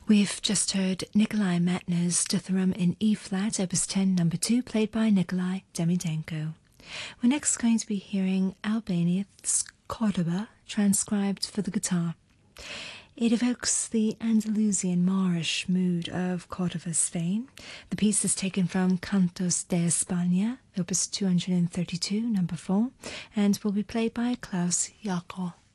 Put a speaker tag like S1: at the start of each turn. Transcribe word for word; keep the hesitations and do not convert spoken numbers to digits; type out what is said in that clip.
S1: We've just heard Nikolai Matner's Dithyramb in E-flat, Opus ten, number two, played by Nikolai Demidenko. We're next going to be hearing Albania's Cordoba, transcribed for the guitar. It evokes the Andalusian Moorish mood of Cordoba, Spain. The piece is taken from Cantos de España, Opus two hundred thirty-two, number four, and will be played by Klaus Jaakko.